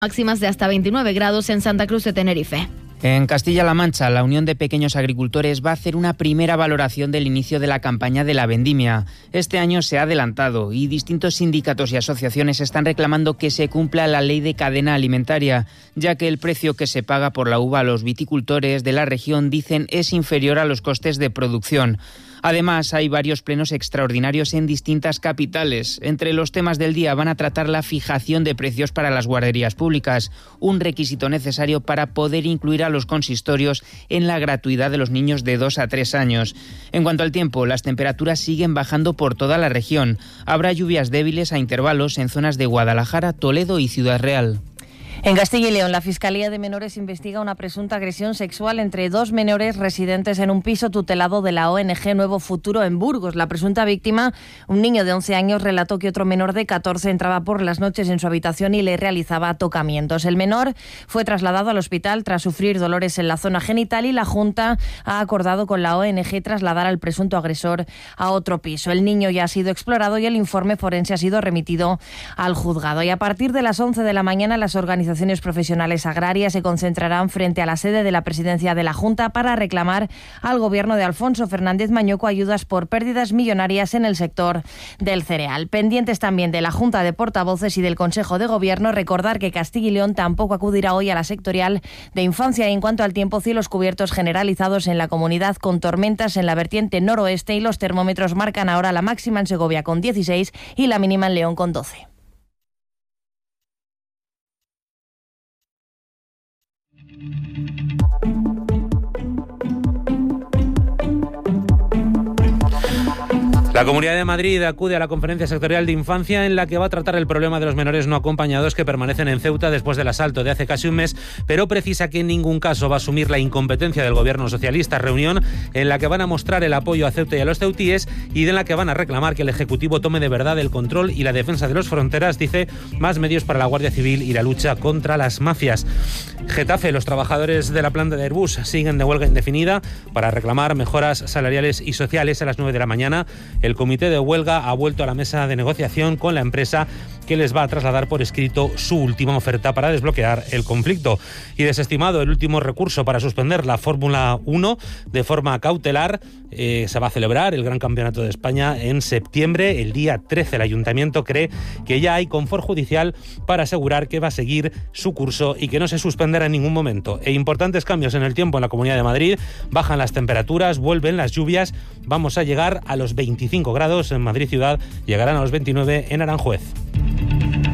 Máximas de hasta 29 grados en Santa Cruz de Tenerife. En Castilla-La Mancha, la Unión de Pequeños Agricultores va a hacer una primera valoración del inicio de la campaña de la vendimia. Este año se ha adelantado y distintos sindicatos y asociaciones están reclamando que se cumpla la ley de cadena alimentaria, ya que el precio que se paga por la uva a los viticultores de la región, dicen, es inferior a los costes de producción. Además, hay varios plenos extraordinarios en distintas capitales. Entre los temas del día van a tratar la fijación de precios para las guarderías públicas, un requisito necesario para poder incluir a los consistorios en la gratuidad de los niños de 2 a 3 años. En cuanto al tiempo, las temperaturas siguen bajando por toda la región. Habrá lluvias débiles a intervalos en zonas de Guadalajara, Toledo y Ciudad Real. En Castilla y León, la Fiscalía de Menores investiga una presunta agresión sexual entre 2 menores residentes en un piso tutelado de la ONG Nuevo Futuro en Burgos. La presunta víctima, un niño de 11 años, relató que otro menor de 14 entraba por las noches en su habitación y le realizaba tocamientos. El menor fue trasladado al hospital tras sufrir dolores en la zona genital y la Junta ha acordado con la ONG trasladar al presunto agresor a otro piso. El niño ya ha sido explorado y el informe forense ha sido remitido al juzgado. Y a partir de las 11 de la mañana, las organizaciones profesionales agrarias se concentrarán frente a la sede de la presidencia de la Junta para reclamar al gobierno de Alfonso Fernández Mañueco ayudas por pérdidas millonarias en el sector del cereal. Pendientes también de la Junta de Portavoces y del Consejo de Gobierno, recordar que Castilla y León tampoco acudirá hoy a la sectorial de infancia. Y en cuanto al tiempo, cielos cubiertos generalizados en la comunidad con tormentas en la vertiente noroeste y los termómetros marcan ahora la máxima en Segovia con 16 y la mínima en León con 12. La Comunidad de Madrid acude a la Conferencia Sectorial de Infancia en la que va a tratar el problema de los menores no acompañados que permanecen en Ceuta después del asalto de hace casi un mes, pero precisa que en ningún caso va a asumir la incompetencia del gobierno socialista. Reunión en la que van a mostrar el apoyo a Ceuta y a los ceutíes y en la que van a reclamar que el Ejecutivo tome de verdad el control y la defensa de las fronteras, dice, más medios para la Guardia Civil y la lucha contra las mafias. Getafe, los trabajadores de la planta de Airbus siguen de huelga indefinida para reclamar mejoras salariales y sociales. A las 9 de la mañana, el comité de huelga ha vuelto a la mesa de negociación con la empresa, que les va a trasladar por escrito su última oferta para desbloquear el conflicto. Y desestimado el último recurso para suspender la Fórmula 1 de forma cautelar, se va a celebrar el Gran Campeonato de España en septiembre, el día 13. El Ayuntamiento cree que ya hay confort judicial para asegurar que va a seguir su curso y que no se suspenderá en ningún momento. E importantes cambios en el tiempo en la Comunidad de Madrid. Bajan las temperaturas, vuelven las lluvias. Vamos a llegar a los 25 grados en Madrid ciudad, llegarán a los 29 en Aranjuez.